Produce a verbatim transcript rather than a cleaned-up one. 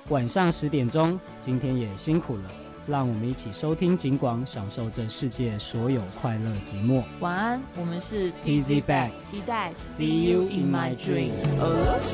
晚上十点钟，今天也辛苦了，让我们一起收听警广，享受这世界所有快乐寂寞。 晚安，我们是 T Z Back， 期待 See you in my dream。